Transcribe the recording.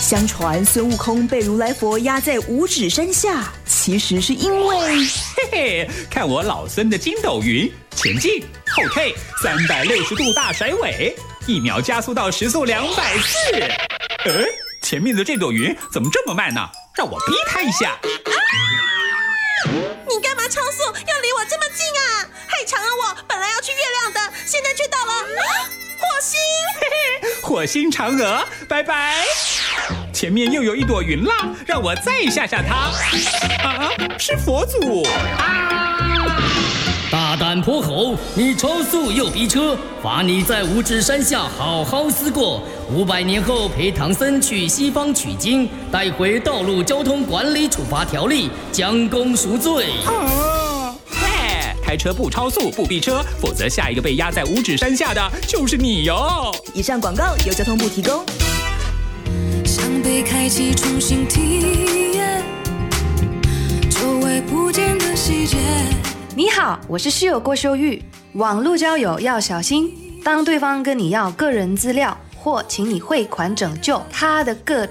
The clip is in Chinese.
相传孙悟空被如来佛压在五指山下，其实是因为嘿嘿，看我老孙的筋斗云，前进后退360度大甩尾，1秒加速到时速240。前面的这朵云怎么这么慢呢？让我逼它一下。 你干嘛超速？要离我这么近啊？害长啊！我本来要去月亮的，现在却到了火星。 嘿嘿，火星嫦娥，拜拜。前面又有一朵云啦，让我再吓吓它。是佛祖啊！ 大胆泼猴，你超速又逼车，罚你在五指山下好好思过。500年后陪唐僧去西方取经，带回道路交通管理处罚条例，将功赎罪。 开车不超速不逼车，否则下一个被压在五指山下的就是你哟。 以上广告由交通部提供。 想被开启重新体验，久违不见的细节。 你好，我是室友郭秀玉。网络交友要小心，当对方跟你要个人资料，或请你汇款拯救他的个